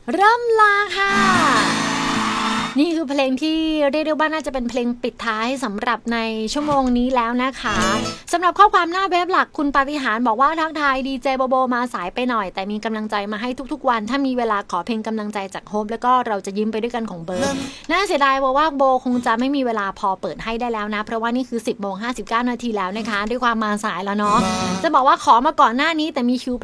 เริ่มลาค่ะนี่คือเพลงที่เรียกได้ว่าน่าจะเป็นเพลงปิดท้ายสำหรับในชั่วโมงนี้แล้วนะคะสำหรับข้อความหน้าเว็บหลักคุณปาฏิหาริย์บอกว่าทักทายดีเจโบโบมาสายไปหน่อยแต่มีกำลังใจมาให้ทุกๆวันถ้ามีเวลาขอเพลงกำลังใจจากโฮปแล้วก็เราจะยิ้มไปด้วยกันของเบิร์ดน่าเสียดายว่าโบคงจะไม่มีเวลาพอเปิดให้ได้แล้วนะเพราะว่านี่คือ 10:59 นาทีแล้วนะคะด้วยความมาสายแล้วเนาะจะบอกว่าขอมาก่อนหน้านี้แต่มีคิว